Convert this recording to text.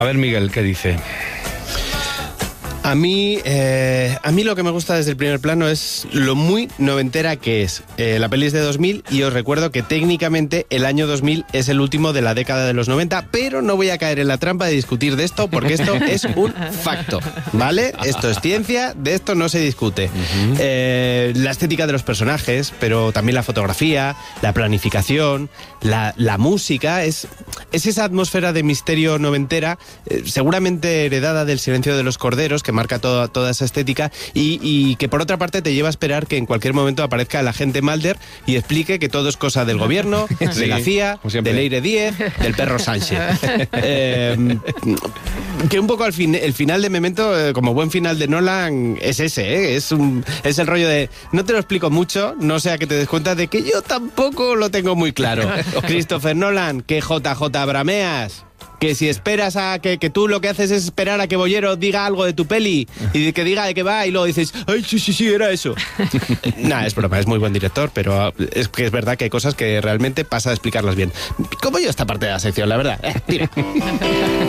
A ver, Miguel, ¿qué dice? A mí lo que me gusta desde el primer plano es lo muy noventera que es. La peli es de 2000 y os recuerdo que técnicamente el año 2000 es el último de la década de los 90, pero no voy a caer en la trampa de discutir de esto porque esto es un facto, ¿vale? Esto es ciencia, de esto no se discute. La estética de los personajes, pero también la fotografía, la planificación, la música, es esa atmósfera de misterio noventera, seguramente heredada del Silencio de los Corderos, que marca toda esa estética y que por otra parte te lleva a esperar que en cualquier momento aparezca el agente Mulder y explique que todo es cosa del gobierno, de la CIA, de Leire 10, del perro Sánchez. Que un poco el final de Memento, como buen final de Nolan, es ese, es el rollo de no te lo explico mucho, no sea que te des cuenta de que yo tampoco lo tengo muy claro. Christopher Nolan, que JJ brameas. Que si esperas a que tú lo que haces es esperar a que Bollero diga algo de tu peli y que diga de qué va y luego dices, ay, sí, era eso. Nada, es broma, es muy buen director, pero es que es verdad que hay cosas que realmente pasa a explicarlas bien. Como yo esta parte de la sección, la verdad. Tira.